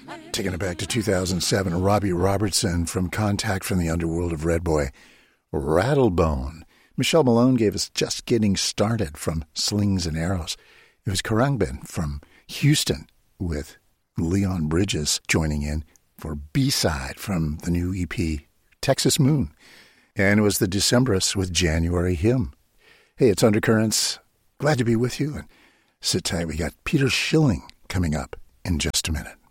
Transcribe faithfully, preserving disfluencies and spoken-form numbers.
Taking it back to two thousand seven, Robbie Robertson from Contact from the Underworld of Red Boy. Rattlebone. Michelle Malone gave us Just Getting Started from Slings and Arrows. It was Khruangbin from Houston with Leon Bridges joining in for B-side from the new E P Texas Moon. And it was the Decemberists with January Hymn. Hey, it's Undercurrents. Glad to be with you. And sit tight. We got Peter Schilling coming up in just a minute.